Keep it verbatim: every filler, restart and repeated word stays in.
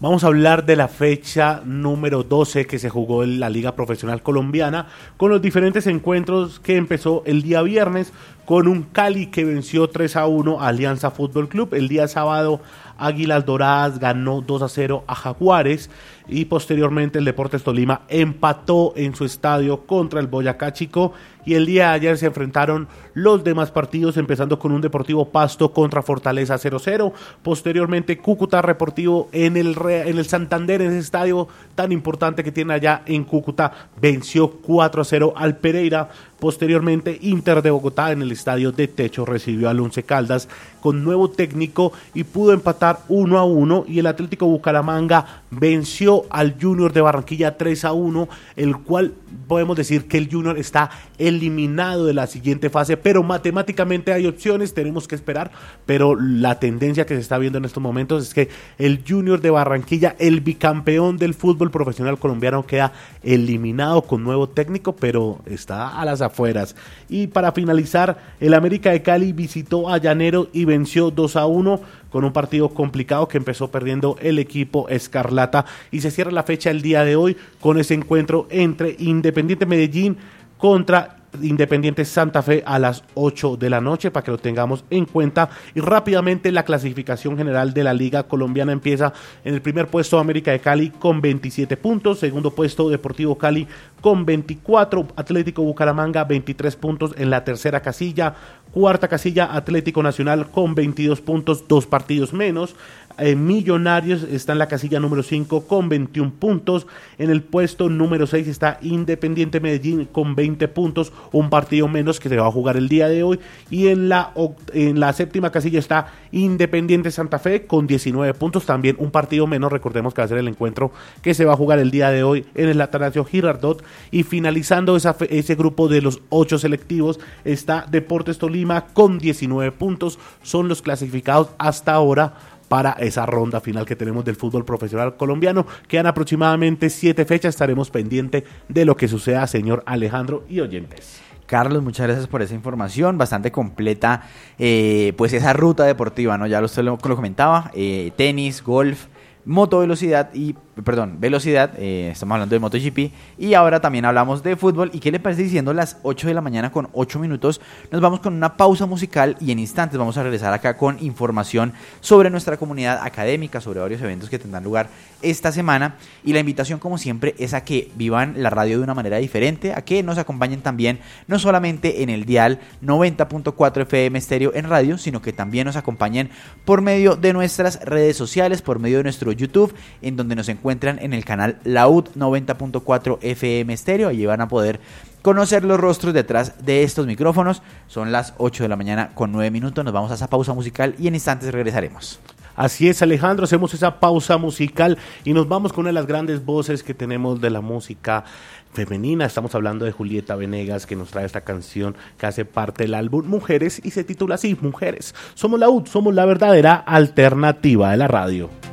Vamos a hablar de la fecha número doce que se jugó en la Liga Profesional Colombiana, con los diferentes encuentros que empezó el día viernes, con un Cali que venció tres a uno a Alianza Fútbol Club. El día sábado, Águilas Doradas ganó dos a cero a Jaguares, y posteriormente el Deportes Tolima empató en su estadio contra el Boyacá Chico. Y el día de ayer se enfrentaron los demás partidos, empezando con un Deportivo Pasto contra Fortaleza cero cero. Posteriormente, Cúcuta Deportivo en el, en el Santander, en ese estadio tan importante que tiene allá en Cúcuta, venció cuatro a cero al Pereira. Posteriormente, Inter de Bogotá en el estadio de Techo recibió al Once Caldas con nuevo técnico y pudo empatar uno a uno. Y el Atlético Bucaramanga venció al Junior de Barranquilla tres a uno, el cual podemos decir que el Junior está eliminado de la siguiente fase, pero matemáticamente hay opciones, tenemos que esperar. Pero la tendencia que se está viendo en estos momentos es que el Junior de Barranquilla, el bicampeón del fútbol profesional colombiano, queda eliminado con nuevo técnico, pero está a las afueras. Y para finalizar, el América de Cali visitó a Llanero y venció dos a uno con un partido complicado que empezó perdiendo el equipo Escarlata. Y se cierra la fecha el día de hoy con ese encuentro entre Independiente Medellín contra Independiente Santa Fe a las ocho de la noche, para que lo tengamos en cuenta. Y rápidamente la clasificación general de la Liga Colombiana empieza en el primer puesto América de Cali con veintisiete puntos, segundo puesto Deportivo Cali con veinticuatro, Atlético Bucaramanga veintitrés puntos en la tercera casilla, cuarta casilla Atlético Nacional con veintidós puntos, dos partidos menos. Eh, Millonarios está en la casilla número cinco con veintiún puntos. En el puesto número seis está Independiente Medellín con veinte puntos, un partido menos que se va a jugar el día de hoy. Y en la, en la séptima casilla está Independiente Santa Fe con diecinueve puntos, también un partido menos. Recordemos que va a ser el encuentro que se va a jugar el día de hoy en el Atanasio Girardot. Y finalizando esa, ese grupo de los ocho selectivos está Deportes Tolima con diecinueve puntos. Son los clasificados hasta ahora para esa ronda final que tenemos del fútbol profesional colombiano. Quedan aproximadamente siete fechas, estaremos pendientes de lo que suceda, señor Alejandro y oyentes. Carlos, muchas gracias por esa información, bastante completa, eh, pues esa ruta deportiva, ¿no? Ya usted lo, lo comentaba, eh, tenis, golf, motovelocidad y, perdón, velocidad, eh, estamos hablando de MotoGP, y ahora también hablamos de fútbol. ¿Y qué le parece diciendo las ocho de la mañana con ocho minutos? Nos vamos con una pausa musical y en instantes vamos a regresar acá con información sobre nuestra comunidad académica, sobre varios eventos que tendrán lugar esta semana. Y la invitación, como siempre, es a que vivan la radio de una manera diferente, a que nos acompañen también, no solamente en el dial noventa punto cuatro F M estéreo en radio, sino que también nos acompañen por medio de nuestras redes sociales, por medio de nuestro YouTube, en donde nos encuentran en el canal Laud noventa punto cuatro F M estéreo. Allí van a poder conocer los rostros detrás de estos micrófonos. Son las ocho de la mañana con nueve minutos. Nos vamos a esa pausa musical y en instantes regresaremos. Así es, Alejandro, hacemos esa pausa musical y nos vamos con una de las grandes voces que tenemos de la música femenina. Estamos hablando de Julieta Venegas, que nos trae esta canción que hace parte del álbum Mujeres y se titula así: Mujeres. Somos la U D, somos la verdadera alternativa de la radio.